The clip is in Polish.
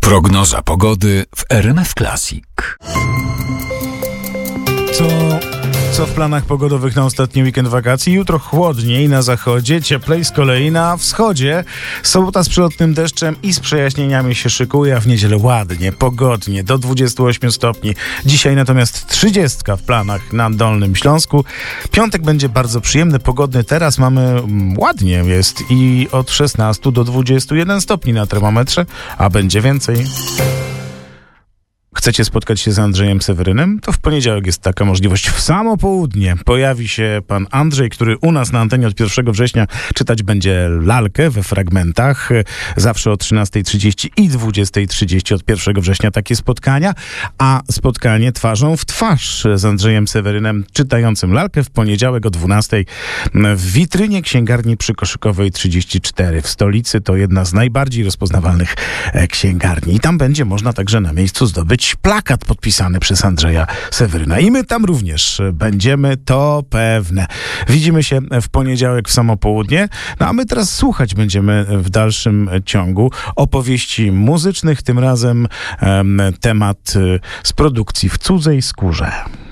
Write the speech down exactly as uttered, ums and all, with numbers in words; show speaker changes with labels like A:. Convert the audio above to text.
A: Prognoza pogody w R M F Classic.
B: Co, co w planach pogodowych na ostatni weekend wakacji? Jutro chłodniej na zachodzie, cieplej z kolei na wschodzie. Sobota z przelotnym deszczem i z przejaśnieniami się szykuje, a w niedzielę ładnie, pogodnie, do dwudziestu ośmiu stopni. Dzisiaj natomiast trzydziestka w planach na Dolnym Śląsku. Piątek będzie bardzo przyjemny, pogodny. Teraz mamy mm, ładnie jest i od szesnastu do dwudziestu jeden stopni na termometrze, a będzie więcej. Chcecie spotkać się z Andrzejem Sewerynem? To w poniedziałek jest taka możliwość. W samo południe pojawi się pan Andrzej, który u nas na antenie od pierwszego września czytać będzie lalkę we fragmentach. Zawsze o trzynastej trzydzieści i dwudziestej trzydzieści od pierwszego września takie spotkania. A spotkanie twarzą w twarz z Andrzejem Sewerynem czytającym lalkę w poniedziałek o dwunastej w witrynie księgarni przy Koszykowej trzydzieści cztery w stolicy. To jedna z najbardziej rozpoznawalnych księgarni. I tam będzie można także na miejscu zdobyć plakat podpisany przez Andrzeja Seweryna. I my tam również będziemy, to pewne. Widzimy się w poniedziałek w samo południe. No a my teraz słuchać będziemy w dalszym ciągu opowieści muzycznych. Tym razem um, temat z produkcji w cudzej skórze.